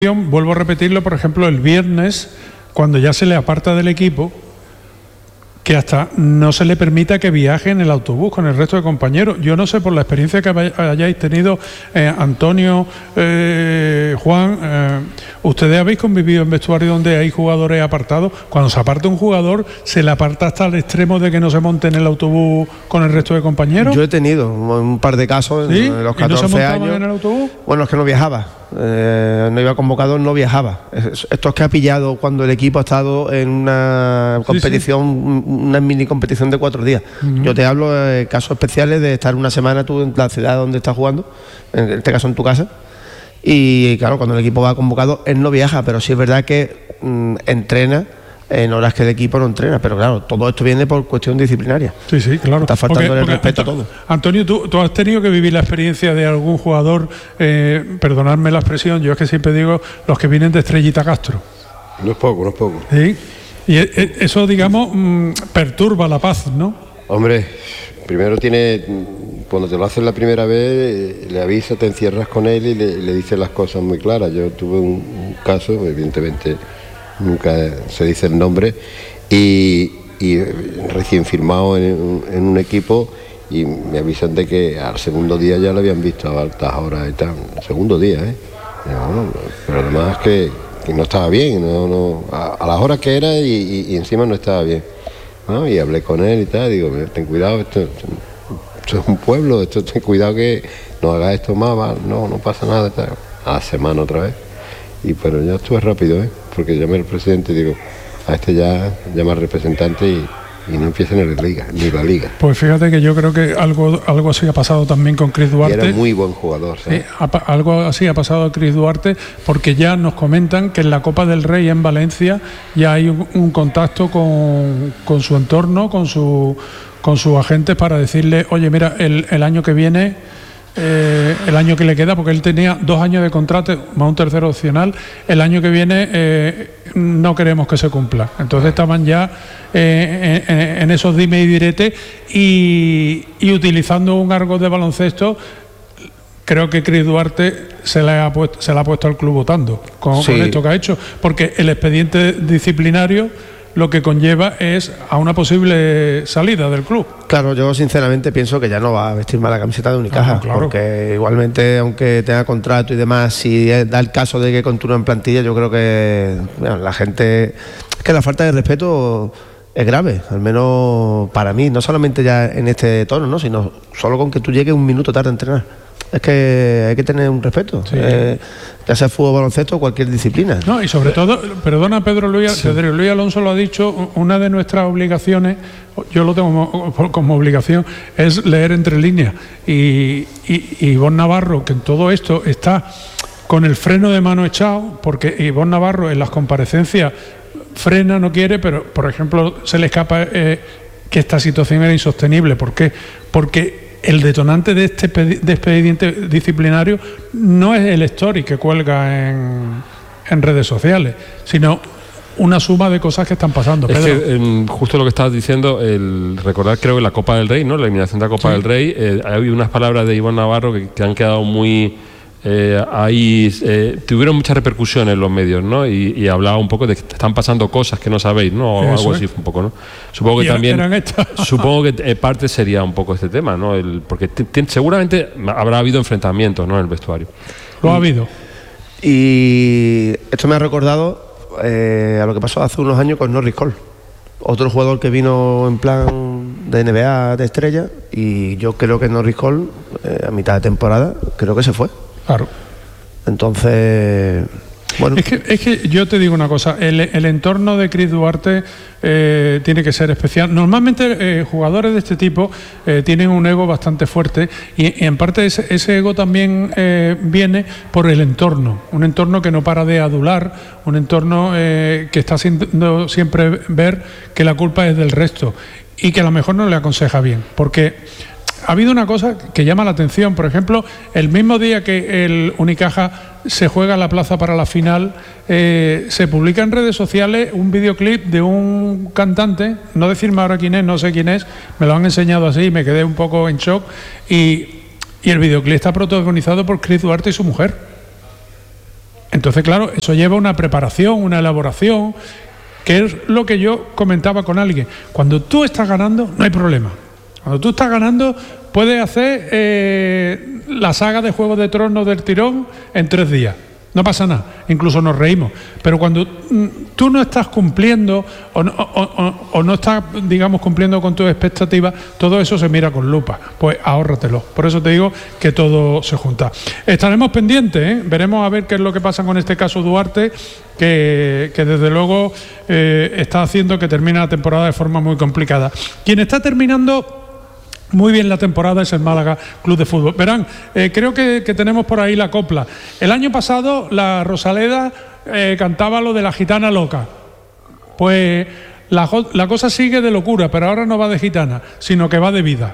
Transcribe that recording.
Vuelvo a repetirlo, por ejemplo, el viernes, cuando ya se le aparta del equipo, que hasta no se le permita que viaje en el autobús con el resto de compañeros. Yo no sé, por la experiencia que hayáis tenido, Antonio, Juan, ustedes habéis convivido en vestuario donde hay jugadores apartados. Cuando se aparta un jugador, ¿se le aparta hasta el extremo de que no se monte en el autobús con el resto de compañeros? Yo he tenido un par de casos ¿Sí? en los 14 ¿Y no se montaban años. en el autobús? Bueno, es que no viajaba. No iba convocado, no viajaba. Esto es que ha pillado cuando el equipo ha estado en una competición, una mini competición de 4 días. Yo te hablo de casos especiales de estar una semana tú en la ciudad donde estás jugando, en este caso en tu casa, y claro, cuando el equipo va convocado, él no viaja, pero sí es verdad que entrena en horas que el equipo no entrena, pero claro, todo esto viene por cuestión disciplinaria. Sí, claro. Está faltando el respeto a todo. Antonio, ¿tú has tenido que vivir la experiencia de algún jugador, perdonadme la expresión, yo es que siempre digo, los que vienen de Estrellita Castro? No es poco. Sí. Y eso, digamos, perturba la paz, ¿no? Hombre, primero cuando te lo haces la primera vez, le avisas, te encierras con él y le dices las cosas muy claras. Yo tuve un caso, evidentemente nunca se dice el nombre, y recién firmado en un equipo, y me avisan de que al segundo día ya lo habían visto a altas horas y tal. Segundo día, pero además que no estaba bien, a las horas que era y encima no estaba bien, ¿no? Y hablé con él y tal, digo, ten cuidado, esto es un pueblo, ten cuidado que no hagas esto más, no pasa nada, tal. A la semana otra vez. Y pero ya estuve rápido, porque llamé al presidente y digo, a este ya llama al representante y no empieza ni la liga. Pues fíjate que yo creo que algo así ha pasado también con Chris Duarte. Y era muy buen jugador, ¿sabes? Algo así ha pasado a Chris Duarte, porque ya nos comentan que en la Copa del Rey en Valencia ya hay un contacto con su entorno, con sus agentes, para decirle, oye, mira, el año que viene, el año que le queda, porque él tenía 2 años de contrato más un tercero opcional, el año que viene no queremos que se cumpla. Entonces estaban ya en esos dime y direte, y utilizando un argot de baloncesto, creo que Chris Duarte se la ha puesto al club votando con esto que ha hecho, porque el expediente disciplinario lo que conlleva es a una posible salida del club. Claro, yo sinceramente pienso que ya no va a vestir más la camiseta de Unicaja, claro. Porque igualmente, aunque tenga contrato y demás, si da el caso de que continúe en plantilla, yo creo que la gente, es que la falta de respeto es grave, al menos para mí, no solamente ya en este tono, ¿no? Sino solo con que tú llegues un minuto tarde a entrenar. Es que hay que tener un respeto, ya sea fútbol, baloncesto o cualquier disciplina. No, y sobre todo, perdona Pedro Luis Alonso lo ha dicho, una de nuestras obligaciones, yo lo tengo como obligación, es leer entre líneas. Y Ivonne Navarro, que en todo esto está con el freno de mano echado, porque Ivonne Navarro en las comparecencias frena, no quiere, pero por ejemplo se le escapa que esta situación era insostenible. ¿Por qué? Porque el detonante de este expediente disciplinario no es el story que cuelga en redes sociales, sino una suma de cosas que están pasando. Es Pedro. que justo lo que estabas diciendo, recordar, creo que la Copa del Rey, ¿no? La eliminación de la Copa del Rey, hay unas palabras de Ivonne Navarro que han quedado muy tuvieron mucha repercusión en los medios, ¿no? Y hablaba un poco de que están pasando cosas que no sabéis, ¿no? O algo así, un poco, ¿no? Supongo que también, supongo que parte sería un poco este tema, ¿no? Porque seguramente habrá habido enfrentamientos, ¿no? En el vestuario. Lo ha habido. Y esto me ha recordado a lo que pasó hace unos años con Norris Cole, otro jugador que vino en plan de NBA de estrella, y yo creo que Norris Cole a mitad de temporada creo que se fue. Claro. Entonces, bueno. Es que yo te digo una cosa, el entorno de Chris Duarte tiene que ser especial. Normalmente jugadores de este tipo tienen un ego bastante fuerte, y en parte ese ego también viene por el entorno, un entorno que no para de adular, un entorno que está haciendo siempre ver que la culpa es del resto, y que a lo mejor no le aconseja bien, porque ha habido una cosa que llama la atención. Por ejemplo, el mismo día que el Unicaja se juega la plaza para la final, se publica en redes sociales un videoclip de un cantante, no decirme ahora quién es, no sé quién es, me lo han enseñado así y me quedé un poco en shock, y el videoclip está protagonizado por Chris Duarte y su mujer. Entonces, claro, eso lleva una preparación, una elaboración, que es lo que yo comentaba con alguien. Cuando tú estás ganando, no hay problema. Cuando tú estás ganando, puedes hacer la saga de Juego de Tronos del tirón en 3 días. No pasa nada, incluso nos reímos. Pero cuando tú no estás cumpliendo o no estás, digamos, cumpliendo con tus expectativas, todo eso se mira con lupa. Pues ahórratelo. Por eso te digo que todo se junta. Estaremos pendientes, ¿eh? Veremos a ver qué es lo que pasa con este caso Duarte, que desde luego está haciendo que termine la temporada de forma muy complicada. Quien está terminando muy bien la temporada es el Málaga Club de Fútbol. Verán, creo que tenemos por ahí la copla. El año pasado la Rosaleda cantaba lo de la gitana loca. Pues la cosa sigue de locura, pero ahora no va de gitana, sino que va de vida.